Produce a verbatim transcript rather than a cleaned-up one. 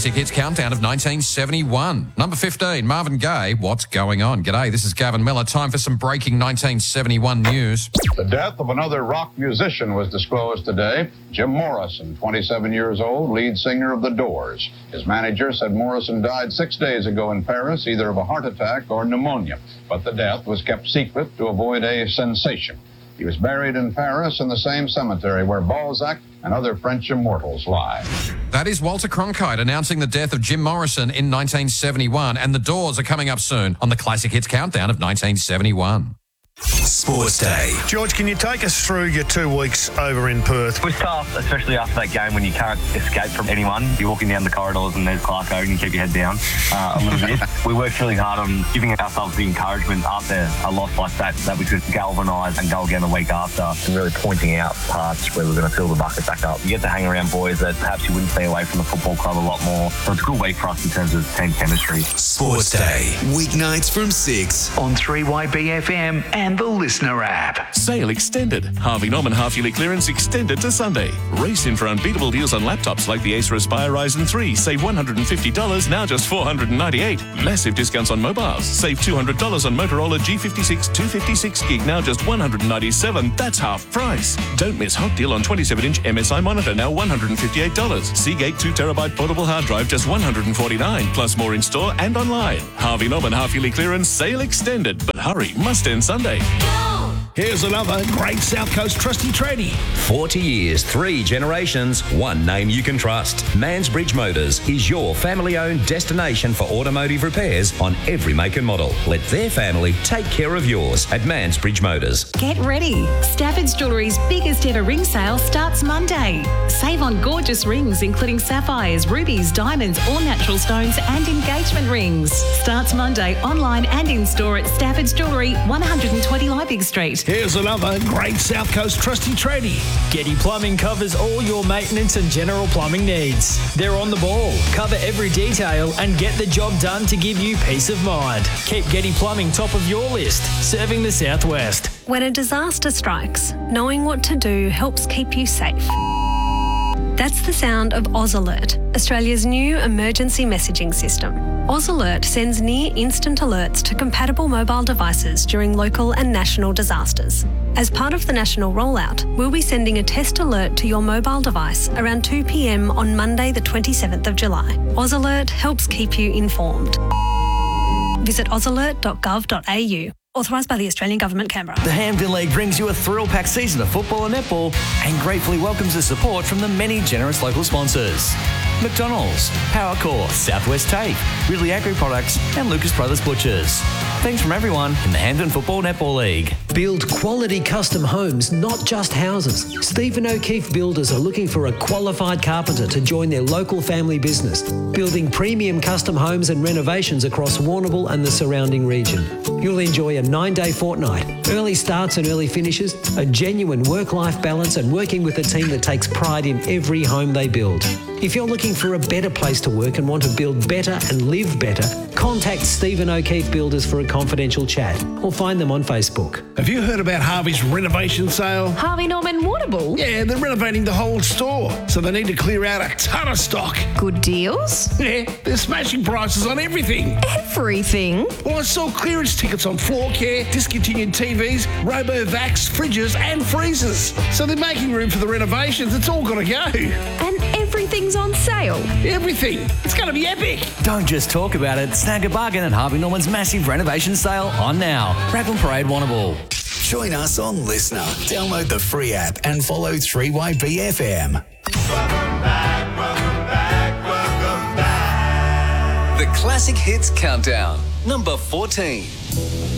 Classic Hits Countdown of nineteen seventy-one. Number fifteen, Marvin Gaye, What's Going On? G'day, this is Gavin Miller. Time for some breaking nineteen seventy-one news. The death of another rock musician was disclosed today. Jim Morrison, twenty-seven years old, lead singer of The Doors. His manager said Morrison died six days ago in Paris, either of a heart attack or pneumonia. But the death was kept secret to avoid a sensation. He was buried in Paris in the same cemetery where Balzac and other French immortals lie. That is Walter Cronkite announcing the death of Jim Morrison in nineteen seventy-one, and The Doors are coming up soon on the Classic Hits Countdown of nineteen seventy-one. Sports Day. George, can you take us through your two weeks over in Perth? It was tough, especially after that game when you can't escape from anyone. You're walking down the corridors and there's Clarko and you keep your head down uh, a little bit. We worked really hard on giving ourselves the encouragement after a loss like that, that we could galvanise and go again the week after, and really pointing out parts where we're going to fill the bucket back up. You get to hang around boys that perhaps you wouldn't stay away from the football club a lot more. So it's a good week for us in terms of team chemistry. Sports Day. Weeknights from six. On three Y B F M and the Listener app. Sale extended. Harvey Norman half-yearly clearance extended to Sunday. Race in for unbeatable deals on laptops like the Acer Aspire Ryzen three. Save one hundred fifty dollars, now just four hundred ninety-eight dollars. Massive discounts on mobiles. Save two hundred dollars on Motorola G fifty-six two fifty-six gig, now just one hundred ninety-seven dollars. That's half price. Don't miss hot deal on twenty-seven inch M S I monitor, now one hundred fifty-eight dollars. Seagate two terabyte portable hard drive, just one hundred forty-nine dollars. Plus more in store and online. Harvey Norman half-yearly clearance, sale extended. But hurry, must end Sunday. Here's another great South Coast trusty tradie. forty years, three generations, one name you can trust. Mansbridge Motors is your family-owned destination for automotive repairs on every make and model. Let their family take care of yours at Mansbridge Motors. Get ready. Stafford's Jewellery's biggest ever ring sale starts Monday. Save on gorgeous rings including sapphires, rubies, diamonds, all natural stones and engagement rings. Starts Monday online and in store at Stafford's Jewellery, one twenty Liebig Street. Here's another great South Coast trusty tradie. Getty Plumbing covers all your maintenance and general plumbing needs. They're on the ball, cover every detail and get the job done to give you peace of mind. Keep Getty Plumbing top of your list, serving the Southwest. When a disaster strikes, knowing what to do helps keep you safe. That's the sound of AusAlert, Australia's new emergency messaging system. AusAlert sends near-instant alerts to compatible mobile devices during local and national disasters. As part of the national rollout, we'll be sending a test alert to your mobile device around two p m on Monday the twenty-seventh of July. AusAlert helps keep you informed. Visit ausalert dot gov dot a u. Authorised by the Australian Government, Canberra. The Hampden League brings you a thrill-packed season of football and netball and gratefully welcomes the support from the many generous local sponsors. McDonald's, Powercore, Southwest Tape, Ridley Agri Products and Lucas Brothers Butchers. Thanks from everyone in the Hampden Football Netball League. Build quality custom homes, not just houses. Stephen O'Keefe Builders are looking for a qualified carpenter to join their local family business, building premium custom homes and renovations across Warrnambool and the surrounding region. You'll enjoy a nine-day fortnight, early starts and early finishes, a genuine work-life balance and working with a team that takes pride in every home they build. If you're looking for a better place to work and want to build better and live better, contact Stephen O'Keefe Builders for a confidential chat or find them on Facebook. Have you heard about Harvey's renovation sale? Harvey Norman Warrnambool? Yeah, they're renovating the whole store, so they need to clear out a ton of stock. Good deals? Yeah, they're smashing prices on everything. Everything? Well, I saw clearance tickets on floor care, discontinued T Vs, RoboVax, fridges and freezers. So they're making room for the renovations. It's all got to go. And everything's on sale? Everything. It's going to be epic. Don't just talk about it. Snag a bargain at Harvey Norman's massive renovation sale on now. Raglan Parade, Warrnambool. Join us on Listener. Download the free app and follow three Y B F M. Welcome back, welcome back, welcome back. The Classic Hits Countdown, number fourteen.